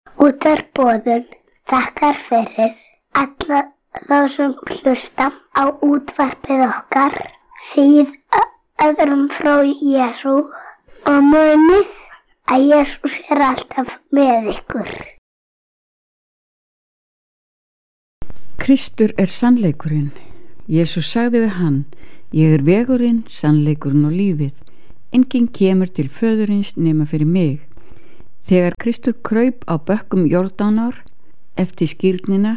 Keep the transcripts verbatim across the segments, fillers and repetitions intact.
Útvarpsboðun þakkar fyrir alla þá sem hlusta á útvarpið okkar, segið öðrum frá Jesú og munið að Jesús er alltaf með ykkur. Kristur er sannleikurinn. Jesús sagði við hann: Ég er vegurinn, sannleikurinn og lífið. Enginn kemur til föðurins nema fyrir mig. Þegar Kristur kraup á bökkum Jórdánar eftir skírnina,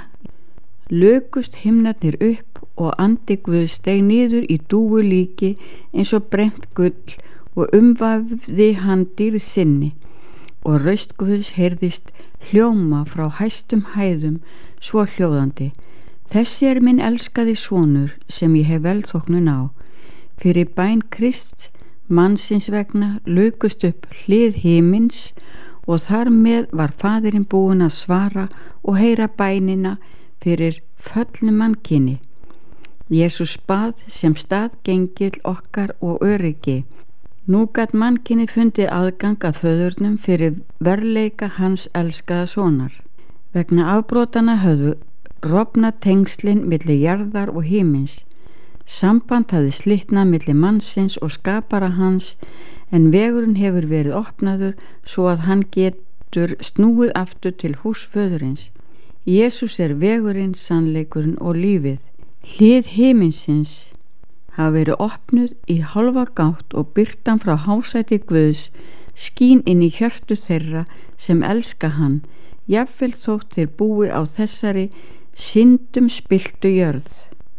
lökust himnarnir upp og andi Guðs steig niður í dúfu líki eins og brennt gull og umvafði hann dýrð sinni, og raust Guðs heyrðist hljóma frá hæstum hæðum svo hljóðandi: Þessi er minn elskaði sonur sem ég hef velþóknun á. Fyrir bæn Krists mannsins vegna lukust upp hlið himins, og þar með var faðirinn búinn að svara og heyra bænina fyrir föllnu mannkyni. Jesús bað sem staðgengill okkar og öryggi. Nú gat mannkyni fundið aðgang að föðurnum fyrir verðleika hans elskaða sonar. Vegna afbrotana höfðu rofna tengslin milli jarðar og himins. Samband hafði slitnað milli mannsins og skapara hans, en vegurinn hefur verið opnaður svo að hann getur snúið aftur til hús föðurins. Jesús er vegurinn, sannleikurinn og lífið. Hlið himinsins hafa verið opnuð í hálfa gátt og birtan frá hásæti Guðs skín inn í hjörtu þeirra sem elska hann, jafnvel þótt þeir búi á þessari syndum spilltu jörð.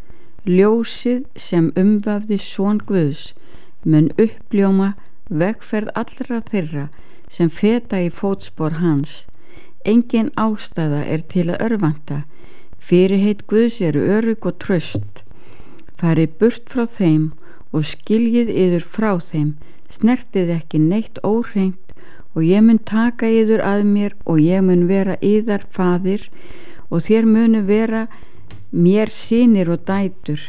Ljósið sem umvafði son Guðs mun uppljóma vegferð allra þeirra sem feta í fótspor hans. Engin ástæða er til að örvanta. Fyrirheit Guðs eru örugg og traust. Farið burt frá þeim og skiljið yður frá þeim. Snertið ekki neitt óhreint, og ég mun taka yður að mér, og ég mun vera yðar faðir, og þér munu vera mér synir og dætur,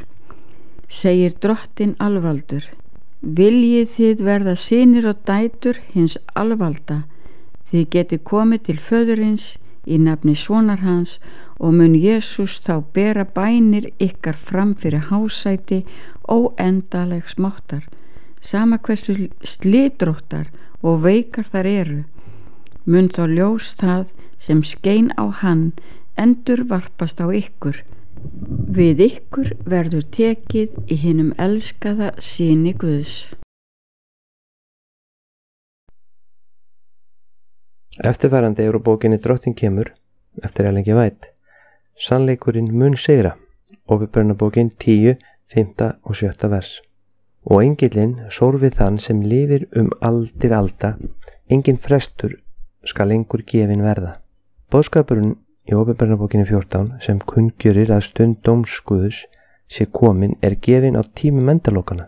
segir Drottinn alvaldur. Viljið þið verða synir og dætur hins alvalda, þið getið komið til föðurins í nafni sonar hans, og mun Jesús þá bera bænir ykkar fram fyrir hásæti óendalegs máttar, sama hversu slitróttar og veikar þar eru. Mun þá ljós það sem skein á hann endur varpast á ykkur. Við ykkur verður tekið í hinum elskaða syni Guðs. Eftirfarandi er úr bókinni Drottinn kemur eftir Ellen G. White. Sannleikurinn mun sigra. Åpenbarunarbókin tíu, fimmta og sjötta vers. Og engillinn sór við þann sem lifir um aldir alda, engin frestur skal lengur gefin verða. Boðskapurinn í Åpenbarunarbókinni fjórtán sem kunngjörir að stund dóms Guðs sé komin er gefin á tímum endalokana.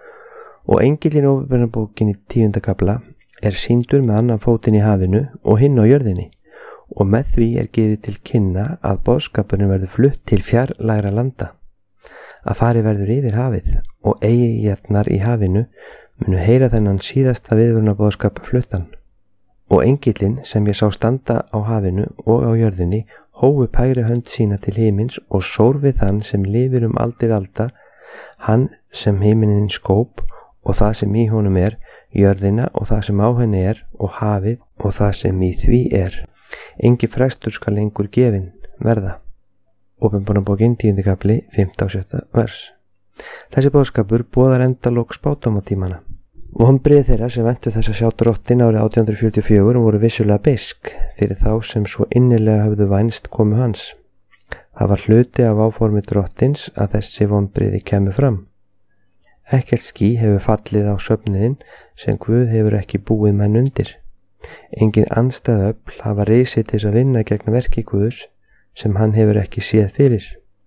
Og engillinn í Åpenbarunarbókinni tíunda kafla er sýndur með annan fótinn í hafinu og hinn á jörðinni, og með því er gefið til kynna að boðskapurinn verður flutt til fjarlægra landa, að fari verður yfir hafið, og eyjarnar í hafinu munu heyra þennan síðasta viðvörunarboðskap fluttan. Og engillinn sem ég sá standa á hafinu og á jörðinni hóf upp hægri hönd sína til himins og sór við þann sem lifir um aldir alda, hann sem himinin skóp og það sem í honum er, jörðina og það sem á henni er, og hafið og það sem í því er. Engi frestur skal lengur gefin verða. Åpenbarunarbókin tíundi kafli, fimmta og sjötta vers. Þessi boðskapur boðar endalok spádómatímana. Vonbrigði þeirra sem ventu þess að sjá Drottinn árið átján hundruð fjörutíu og fjögur voru vissulega beisk fyrir þá sem svo innilega höfðu vænst komu hans. Það var hluti af áformi Drottins að þessi vonbrigði kemur fram. Ekkert ský hefur fallið á söfniðinn sem Guð hefur ekki búið menn undir. Engin andstæð öfl hafa risið til þess að vinna gegn verki Guðs sem hann hefur ekki séð fyrir.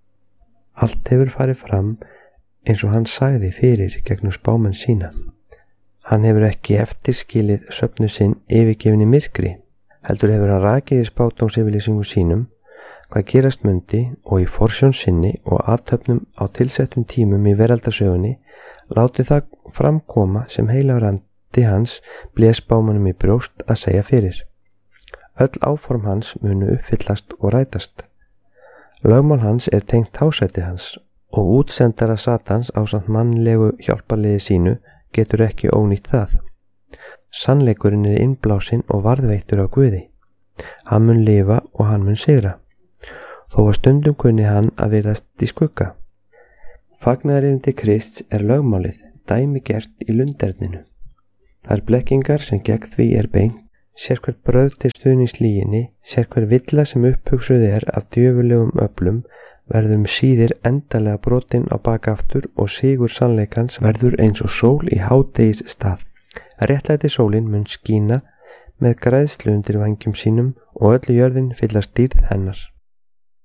Allt hefur farið fram eins og hann sagði fyrir gegnum spámenn sína. Hann hefur ekki eftirskilið söfnu sinn yfirgefin í myrkri, heldur hefur hann rakið í spádómsyfirlýsingum sínum hvað gerast mundi, og í forsjón sinni og athöfnum á tilsettum tímum í veraldarsögunni látið það framkoma sem heilagur andi hans blés spámanum í brjóst að segja fyrir. Öll áform hans munu uppfyllast og rætast. Lögmál hans er tengt hásæti hans og útsendara Satans ásamt mannlegu hjálparliði sínu getur ekki ónýtt það. Sannleikurinn er innblásinn og varðveittur á Guði. Hann mun lifa og hann mun sigra. Þó að stundum kunni hann að virðast í skugga. Fagnaðarerindi Krists er lögmálið, dæmigert í lunderninu. Það er blekkingar sem gegn því er beint, sérhver brögð til stuðnings lyginni, sérhver villa sem upphugsuð er af djöfulegum öflum, verðum síðir endalega brotin á bakaftur og sigur sannleikans verður eins og sól í hádegis stað. Réttlæti sólin mun skína með græðslu undir vængjum sínum og öllu jörðin fyllast dýrð hennar.